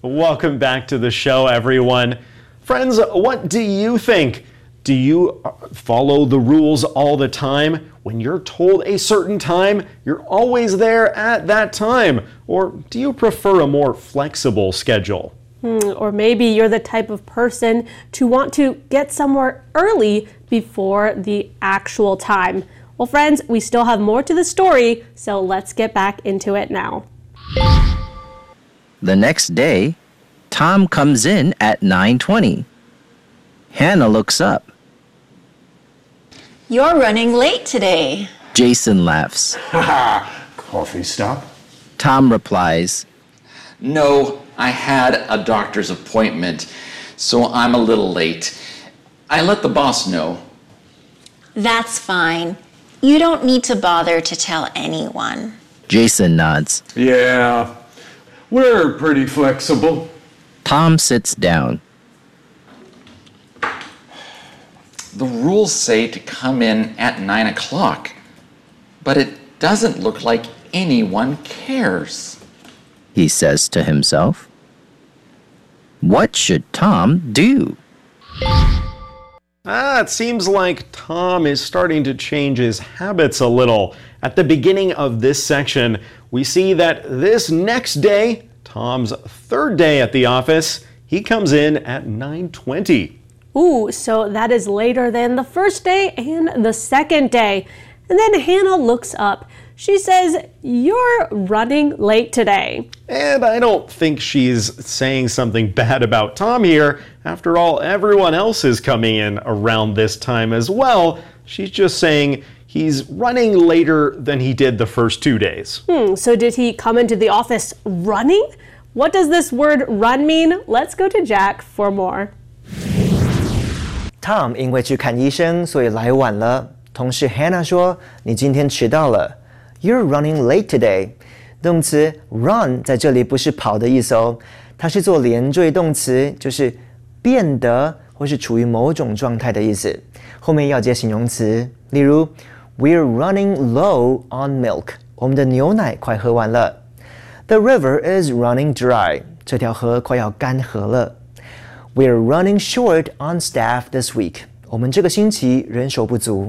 Welcome back to the show, everyone. Friends, what do you think? Do you follow the rules all the time? When you're told a certain time, you're always there at that time? Or do you prefer a more flexible schedule? Or maybe you're the type of person to want to get somewhere early before the actual time. Well, friends, we still have more to the story, so let's get back into it now. The next day, Tom comes in at 9:20. Hannah looks up. You're running late today. Jason laughs. Haha, coffee stop? Tom replies, No, I had a doctor's appointment, so I'm a little late. I let the boss know. That's fine. You don't need to bother to tell anyone. Jason nods. Yeah, we're pretty flexible. Tom sits down. The rules say to come in at 9 o'clock, but it doesn't look like anyone cares. He says to himself. What should Tom do? It seems like Tom is starting to change his habits a little. At the beginning of this section, we see that this next day, Tom's third day at the office, he comes in at 9:20. Ooh, so that is later than the first day and the second day. And then Hannah looks up. She says, "You're running late today." And I don't think she's saying something bad about Tom here. After all, everyone else is coming in around this time as well. She's just saying he's running later than he did the first 2 days. So did he come into the office running? What does this word run mean? Let's go to Jack for more. Tom 因为去看医生，所以来晚了。同事 Hannah 说：“你今天迟到了。” You're running late today. 动词 run 在这里不是跑的意思哦，它是做连缀动词，就是变得或是处于某种状态的意思。后面要接形容词，例如 We're running low on milk. 我们的牛奶快喝完了。The river is running dry. 这条河快要干涸了。We're running short on staff this week. 我们这个星期人手不足。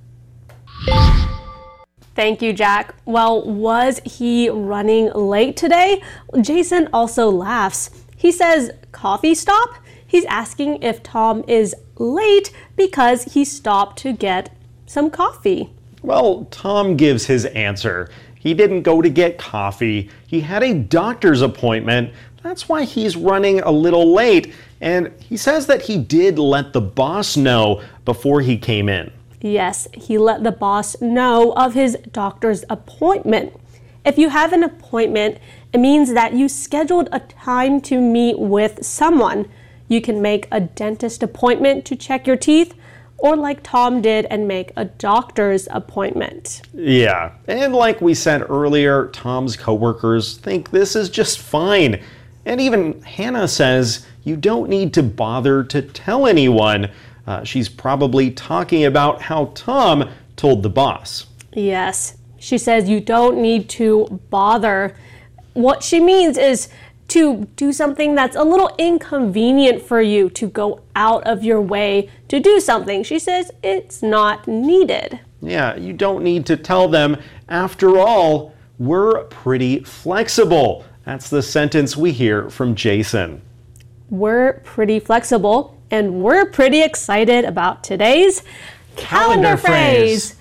Thank you, Jack. Well, was he running late today? Jason also laughs. He says, "Coffee stop?" He's asking if Tom is late because he stopped to get some coffee. Well, Tom gives his answer. He didn't go to get coffee. He had a doctor's appointment. That's why he's running a little late. And he says that he did let the boss know before he came in. Yes, he let the boss know of his doctor's appointment. If you have an appointment, it means that you scheduled a time to meet with someone. You can make a dentist appointment to check your teeth, or like Tom did and make a doctor's appointment. Yeah, and like we said earlier, Tom's coworkers think this is just fine. And even Hannah says you don't need to bother to tell anyone. She's probably talking about how Tom told the boss. Yes, she says you don't need to bother. What she means is to do something that's a little inconvenient for you, to go out of your way to do something. She says it's not needed. Yeah, you don't need to tell them. After all, we're pretty flexible. That's the sentence we hear from Jason. We're pretty flexible, and we're pretty excited about today's calendar phrase.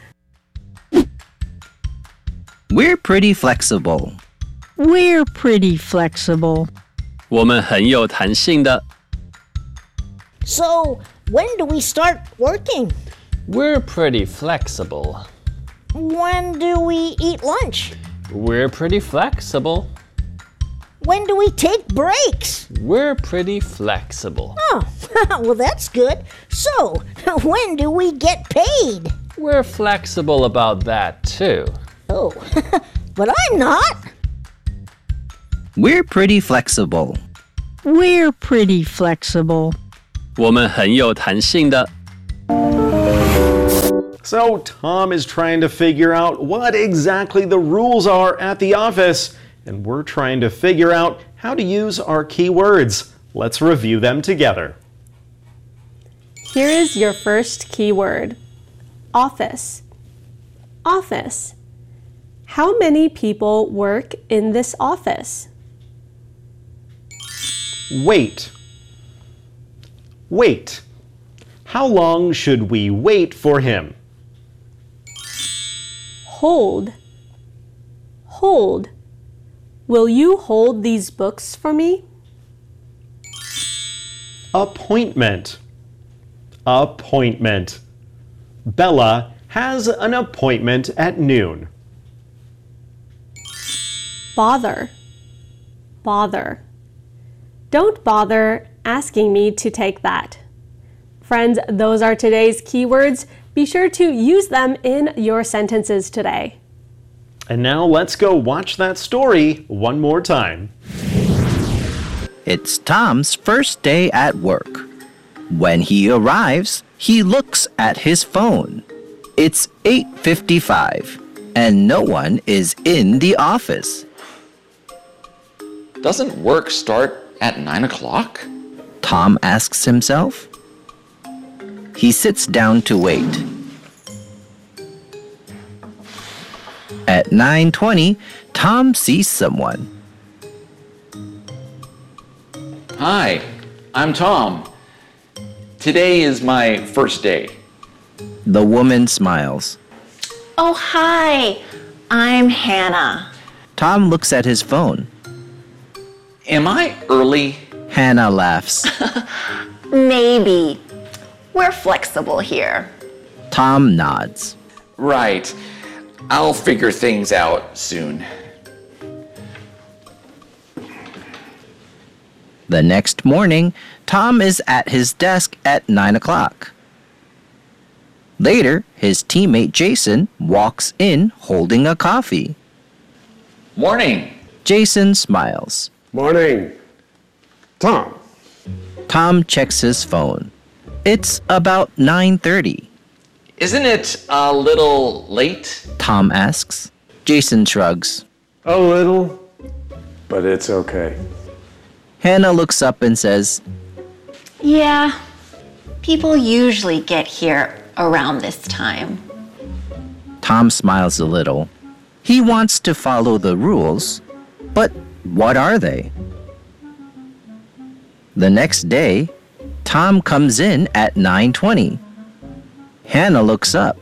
We're pretty flexible. We're pretty flexible. 我们很有弹性的。 So, when do we start working? We're pretty flexible. When do we eat lunch? We're pretty flexible. When do we take breaks? We're pretty flexible. Oh, well, that's good. So, when do we get paid? We're flexible about that too. Oh, but I'm not. We're pretty flexible. We're pretty flexible. 我们很有弹性的。 So Tom is trying to figure out what exactly the rules are at the office. and we're trying to figure out how to use our keywords. Let's review them together. Here is your first keyword. Office. Office. How many people work in this office? Wait. Wait. How long should we wait for him? Hold. Hold. Will you hold these books for me? Appointment. Appointment. Bella has an appointment at noon. Bother. Bother. Don't bother asking me to take that. Friends, those are today's keywords. Be sure to use them in your sentences today. And now let's go watch that story one more time. It's Tom's first day at work. When he arrives, he looks at his phone. It's 8:55, and no one is in the office. Doesn't work start at 9 o'clock? Tom asks himself. He sits down to wait. At 9:20, Tom sees someone. Hi, I'm Tom. Today is my first day. The woman smiles. Oh, hi. I'm Hannah. Tom looks at his phone. Am I early? Hannah laughs. Maybe. We're flexible here. Tom nods. Right. I'll figure things out soon. The next morning, Tom is at his desk at 9 o'clock. Later, his teammate Jason walks in holding a coffee. Morning. Jason smiles. Morning. Tom. Tom checks his phone. It's about 9:30. Isn't it a little late? Tom asks. Jason shrugs. A little, but it's okay. Hannah looks up and says, Yeah, people usually get here around this time. Tom smiles a little. He wants to follow the rules, but what are they? The next day, Tom comes in at 9:20. Hannah looks up.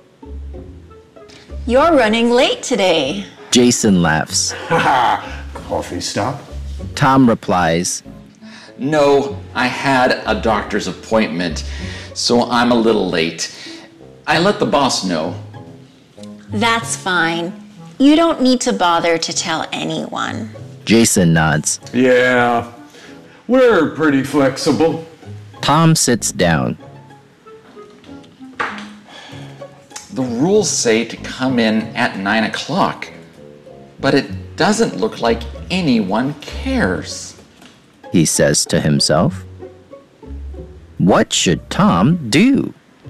You're running late today. Jason laughs. Haha, coffee stop. Tom replies, No, I had a doctor's appointment, so I'm a little late. I let the boss know. That's fine. You don't need to bother to tell anyone. Jason nods. Yeah, we're pretty flexible. Tom sits down. The rules say to come in at 9 o'clock, but it doesn't look like anyone cares. He says to himself. What should Tom do?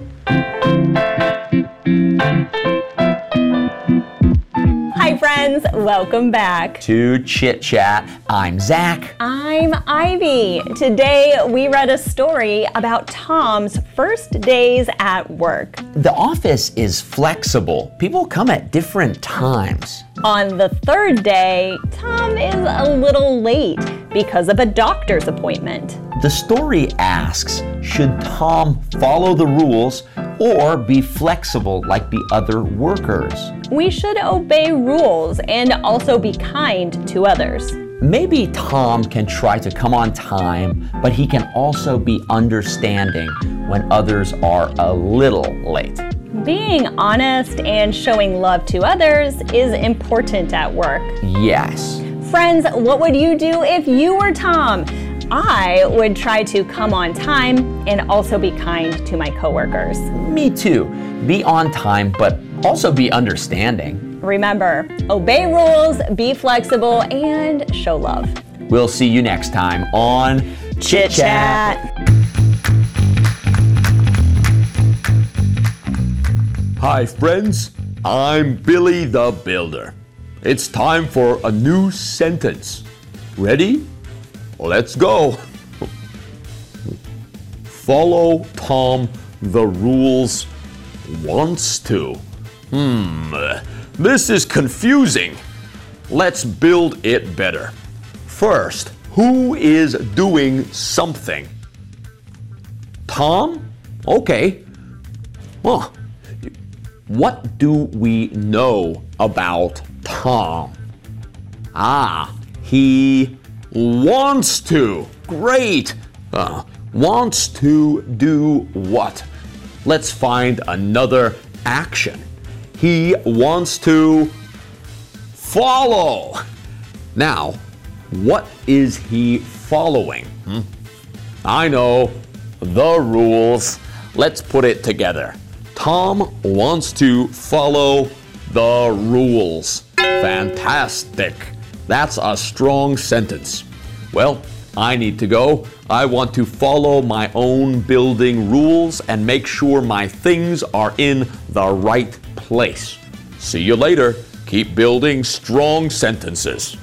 Hi friends, welcome back to Chit Chat. I'm Zach. I'm Ivy. Today we read a story about Tom's first days at work. The office is flexible. People come at different times. On the third day, Tom is a little late because of a doctor's appointment. The story asks, should Tom follow the rules or be flexible like the other workers? We should obey rules and also be kind to others. Maybe Tom can try to come on time, but he can also be understanding when others are a little late. Being honest and showing love to others is important at work. Yes. Friends, what would you do if you were Tom? I would try to come on time and also be kind to my coworkers. Me too. Be on time, but also be understanding. Remember, obey rules, be flexible, and show love. We'll see you next time on Chit Chat. Hi friends, I'm Billy the Builder. it's time for a new sentence. Ready? Let's go. Follow Tom the rules wants to. This is confusing. Let's build it better. First, who is doing something? Tom? Okay. Well, what do we know about Tom? He wants to. Great. Wants to do what? Let's find another action. He wants to follow. Now, what is he following? I know. The rules. Let's put it together. Tom wants to follow the rules. Fantastic. That's a strong sentence. Well, I need to go. I want to follow my own building rules and make sure my things are in the right place. See you later. Keep building strong sentences.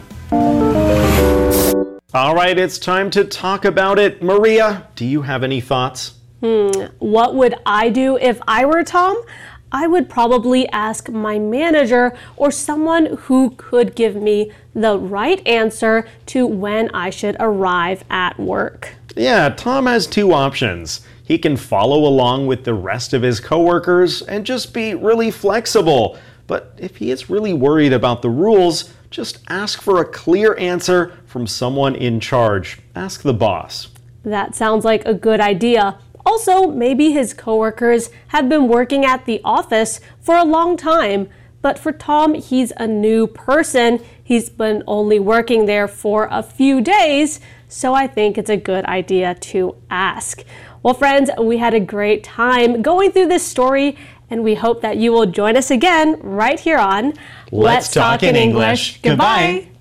All right, it's time to talk about it. Maria, do you have any thoughts? What would I do if I were Tom? I would probably ask my manager or someone who could give me the right answer to when I should arrive at work. Yeah, Tom has two options. He can follow along with the rest of his coworkers and just be really flexible. But if he is really worried about the rules, just ask for a clear answer from someone in charge. Ask the boss. That sounds like a good idea. Also, maybe his coworkers have been working at the office for a long time. But for Tom, he's a new person. He's been only working there for a few days. So I think it's a good idea to ask. Well, friends, we had a great time going through this story, and we hope that you will join us again right here on Let's Talk in English. Goodbye.